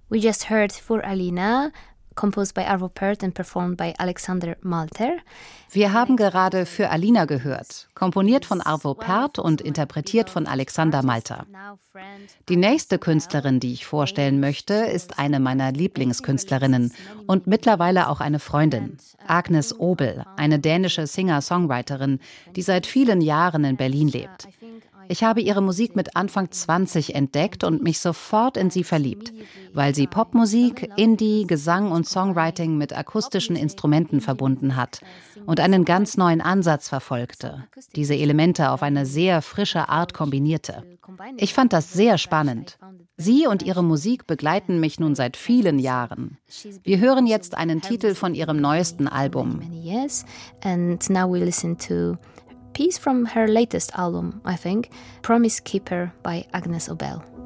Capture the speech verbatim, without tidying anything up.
We just heard Für Alina, composed by Arvo Pärt and performed by Alexander Malter. Wir haben gerade Für Alina gehört, komponiert von Arvo Pärt und interpretiert von Alexander Malter. Die nächste Künstlerin, die ich vorstellen möchte, ist eine meiner Lieblingskünstlerinnen und mittlerweile auch eine Freundin, Agnes Obel, eine dänische Singer-Songwriterin, die seit vielen Jahren in Berlin lebt. Ich habe ihre Musik mit Anfang zwanzig entdeckt und mich sofort in sie verliebt, weil sie Popmusik, Indie, Gesang und Songwriting mit akustischen Instrumenten verbunden hat und einen ganz neuen Ansatz verfolgte, diese Elemente auf eine sehr frische Art kombinierte. Ich fand das sehr spannend. Sie und ihre Musik begleiten mich nun seit vielen Jahren. Wir hören jetzt einen Titel von ihrem neuesten Album. And now we listen to piece from her latest album, I think, Promise Keeper by Agnes Obel.